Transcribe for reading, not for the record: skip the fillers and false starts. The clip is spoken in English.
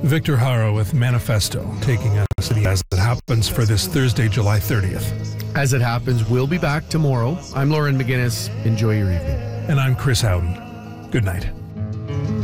Victor Haro with Manifesto, taking us to the As It Happens for this Thursday, July 30th. As It Happens, we'll be back tomorrow. I'm Lauren McGinnis. Enjoy your evening. And I'm Chris Howden. Good night.